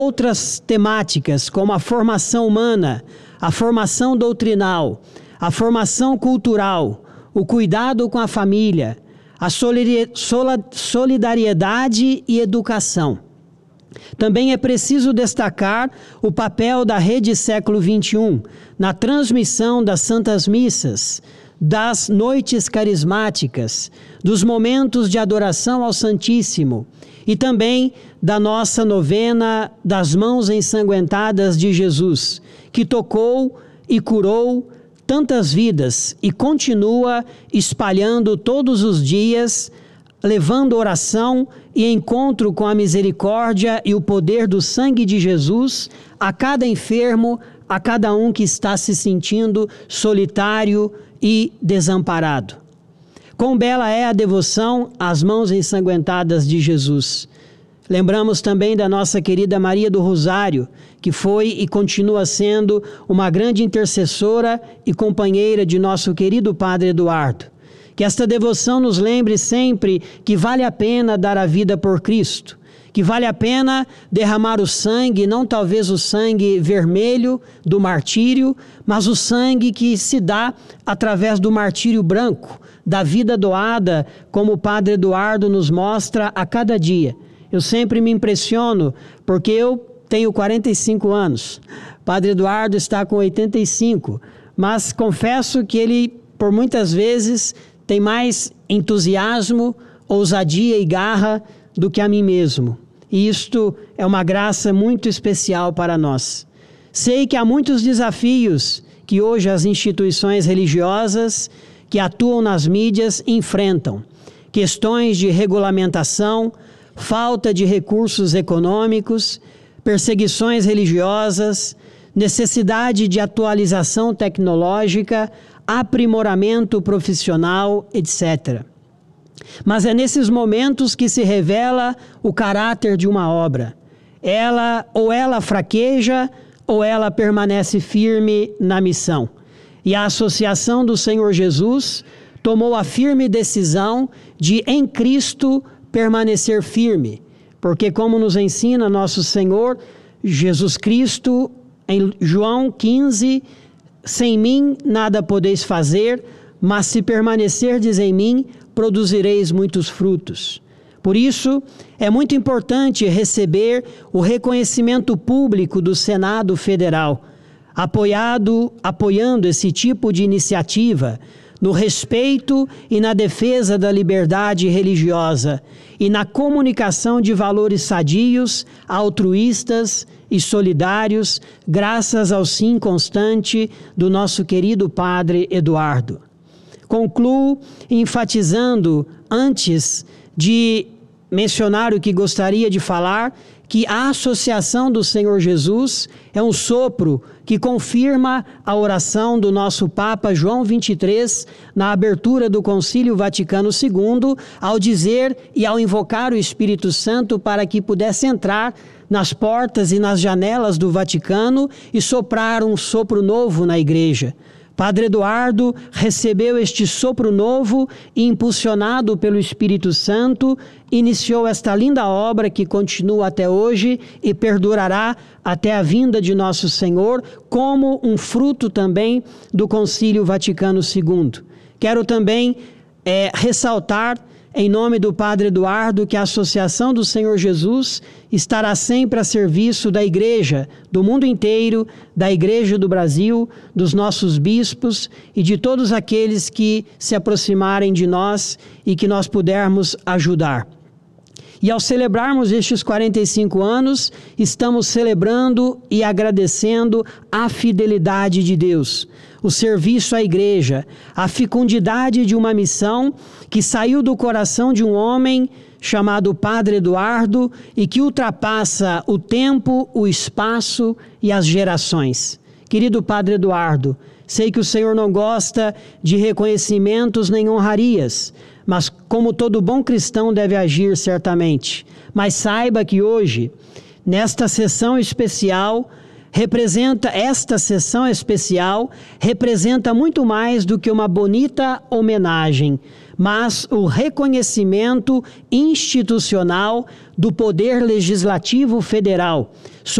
outras temáticas, como a formação humana, a formação doutrinal, a formação cultural, o cuidado com a família, a solidariedade e educação. Também é preciso destacar o papel da Rede Século XXI na transmissão das Santas Missas, das noites carismáticas, dos momentos de adoração ao Santíssimo e também da nossa novena das Mãos Ensanguentadas de Jesus, que tocou e curou tantas vidas e continua espalhando todos os dias, levando oração e encontro com a misericórdia e o poder do sangue de Jesus a cada enfermo, a cada um que está se sentindo solitário e desamparado. Quão bela é a devoção às mãos ensanguentadas de Jesus. Lembramos também da nossa querida Maria do Rosário, que foi e continua sendo uma grande intercessora e companheira de nosso querido Padre Eduardo. Que esta devoção nos lembre sempre que vale a pena dar a vida por Cristo, que vale a pena derramar o sangue, não talvez o sangue vermelho do martírio, mas o sangue que se dá através do martírio branco, da vida doada, como o Padre Eduardo nos mostra a cada dia. Eu sempre me impressiono, porque eu tenho 45 anos, Padre Eduardo está com 85, mas confesso que ele, por muitas vezes, tem mais entusiasmo, ousadia e garra do que a mim mesmo. E isto é uma graça muito especial para nós. Sei que há muitos desafios que hoje as instituições religiosas que atuam nas mídias enfrentam. Questões de regulamentação, falta de recursos econômicos, perseguições religiosas, necessidade de atualização tecnológica, aprimoramento profissional, etc. Mas é nesses momentos que se revela o caráter de uma obra. Ela fraqueja ou ela permanece firme na missão. E a Associação do Senhor Jesus tomou a firme decisão de, em Cristo, permanecer firme. Porque, como nos ensina nosso Senhor Jesus Cristo, em João 15, sem mim nada podeis fazer, mas se permanecerdes em mim, produzireis muitos frutos. Por isso, é muito importante receber o reconhecimento público do Senado Federal, apoiando esse tipo de iniciativa, no respeito e na defesa da liberdade religiosa e na comunicação de valores sadios, altruístas e solidários, graças ao sim constante do nosso querido Padre Eduardo. Concluo enfatizando, antes de mencionar o que gostaria de falar, que a Associação do Senhor Jesus é um sopro que confirma a oração do nosso Papa João XXIII na abertura do Concílio Vaticano II, ao dizer e ao invocar o Espírito Santo para que pudesse entrar nas portas e nas janelas do Vaticano e soprar um sopro novo na Igreja. Padre Eduardo recebeu este sopro novo e, impulsionado pelo Espírito Santo, iniciou esta linda obra que continua até hoje e perdurará até a vinda de nosso Senhor, como um fruto também do Concílio Vaticano II. Quero também ressaltar, em nome do Padre Eduardo, que a Associação do Senhor Jesus estará sempre a serviço da Igreja, do mundo inteiro, da Igreja do Brasil, dos nossos bispos e de todos aqueles que se aproximarem de nós e que nós pudermos ajudar. E ao celebrarmos estes 45 anos, estamos celebrando e agradecendo a fidelidade de Deus, o serviço à Igreja, a fecundidade de uma missão que saiu do coração de um homem chamado Padre Eduardo e que ultrapassa o tempo, o espaço e as gerações. Querido Padre Eduardo, sei que o Senhor não gosta de reconhecimentos nem honrarias, mas como todo bom cristão deve agir certamente. Mas saiba que hoje, nesta sessão especial, esta sessão especial representa muito mais do que uma bonita homenagem, mas o reconhecimento institucional do Poder Legislativo Federal,